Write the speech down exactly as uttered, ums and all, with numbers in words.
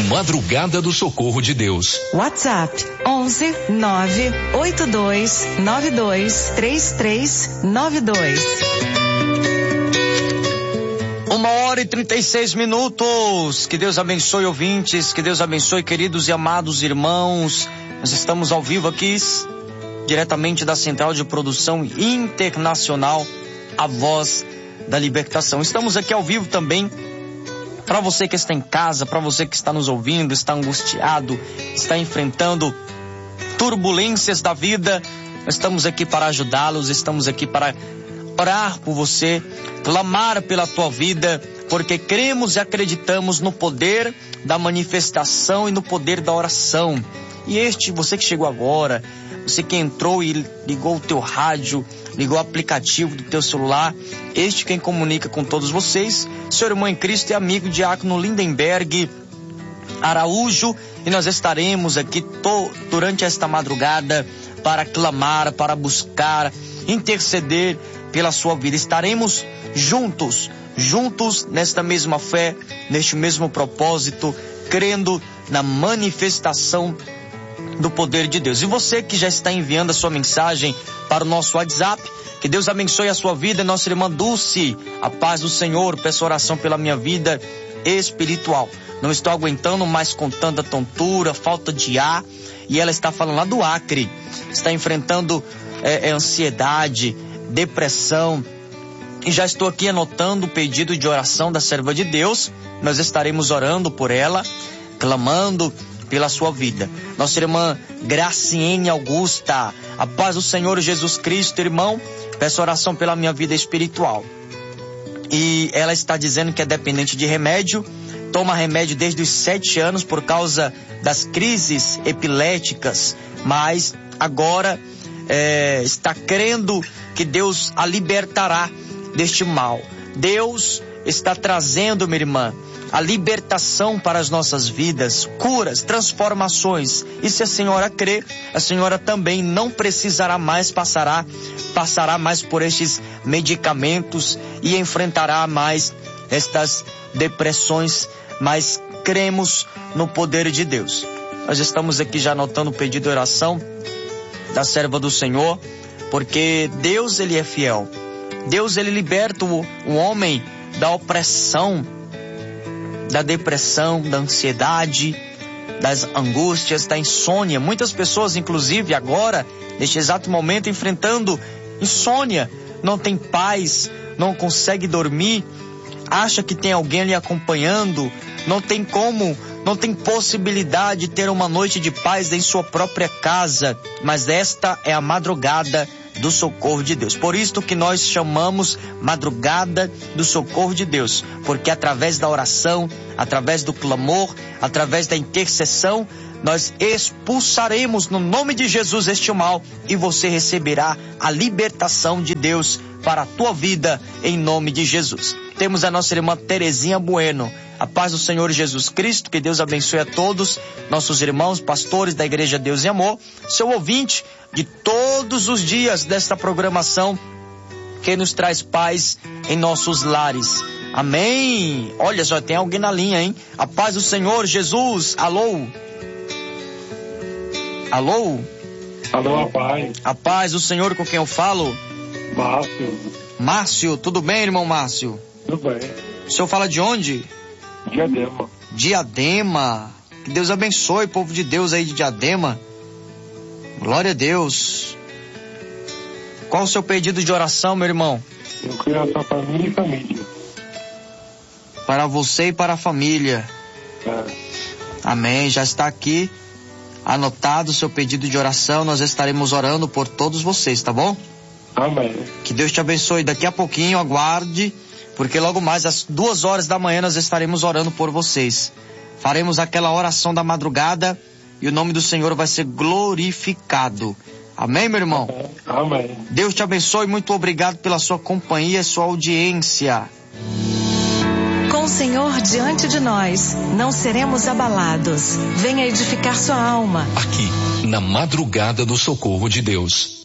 Madrugada do Socorro de Deus. WhatsApp onze nove oito dois nove dois três três nove dois. Uma hora e trinta e seis minutos. Que Deus abençoe, ouvintes. Que Deus abençoe, queridos e amados irmãos. Nós estamos ao vivo aqui, diretamente da Central de Produção Internacional, a Voz da Libertação. Estamos aqui ao vivo também para você que está em casa, para você que está nos ouvindo, está angustiado, está enfrentando turbulências da vida. Nós estamos aqui para ajudá-los, estamos aqui para orar por você, clamar pela tua vida, porque cremos e acreditamos no poder da manifestação e no poder da oração. E este, você que chegou agora, você que entrou e ligou o teu rádio, ligou o aplicativo do teu celular, este quem comunica com todos vocês, seu irmão em Cristo e amigo Diácono Lindenberg Araújo, e nós estaremos aqui to, durante esta madrugada para clamar, para buscar, interceder pela sua vida. Estaremos juntos, juntos nesta mesma fé, neste mesmo propósito, crendo na manifestação do poder de Deus. E você que já está enviando a sua mensagem para o nosso WhatsApp, que Deus abençoe a sua vida, nossa irmã Dulce, a paz do Senhor, peço oração pela minha vida espiritual. Não estou aguentando mais com tanta tontura, falta de ar, e ela está falando lá do Acre, está enfrentando é, é, ansiedade, depressão, e já estou aqui anotando o pedido de oração da serva de Deus. Nós estaremos orando por ela, clamando pela sua vida. Nossa irmã Graciene Augusta, a paz do Senhor Jesus Cristo, irmão, peço oração pela minha vida espiritual. E ela está dizendo que é dependente de remédio, toma remédio desde os sete anos por causa das crises epiléticas, mas agora é, está crendo que Deus a libertará deste mal. Deus está trazendo, minha irmã, a libertação para as nossas vidas, curas, transformações. E se a senhora crê, a senhora também não precisará mais, passará, passará mais por estes medicamentos e enfrentará mais estas depressões, mas cremos no poder de Deus. Nós estamos aqui já anotando o pedido de oração da serva do Senhor, porque Deus, ele é fiel. Deus, ele liberta o, o homem da opressão, da depressão, da ansiedade, das angústias, da insônia. Muitas pessoas, inclusive agora, neste exato momento, enfrentando insônia, não tem paz, não consegue dormir, acha que tem alguém ali acompanhando, não tem como, não tem possibilidade de ter uma noite de paz em sua própria casa, mas esta é a madrugada do socorro de Deus. Por isso que nós chamamos madrugada do socorro de Deus, porque através da oração, através do clamor, através da intercessão, nós expulsaremos no nome de Jesus este mal e você receberá a libertação de Deus para a tua vida em nome de Jesus. Temos a nossa irmã Terezinha Bueno. A paz do Senhor Jesus Cristo, que Deus abençoe a todos, nossos irmãos, pastores da Igreja Deus e Amor, seu ouvinte de todos os dias desta programação que nos traz paz em nossos lares. Amém. Olha, só tem alguém na linha, hein? A paz do Senhor Jesus. Alô? Alô? Alô, a paz. A paz do Senhor, com quem eu falo? Márcio. Márcio, tudo bem, irmão Márcio? Tudo bem. O senhor fala de onde? Diadema. Diadema. Que Deus abençoe o povo de Deus aí de Diadema. Glória a Deus. Qual o seu pedido de oração, meu irmão? Eu quero oração para mim e família. Para você e para a família. É. Amém. Já está aqui anotado o seu pedido de oração. Nós estaremos orando por todos vocês, tá bom? Amém. Que Deus te abençoe. Daqui a pouquinho, aguarde, porque logo mais às duas horas da manhã nós estaremos orando por vocês. Faremos aquela oração da madrugada e o nome do Senhor vai ser glorificado. Amém, meu irmão? Amém. Deus te abençoe. Muito obrigado pela sua companhia e sua audiência. Com o Senhor diante de nós, não seremos abalados. Venha edificar sua alma. Aqui, na madrugada do socorro de Deus.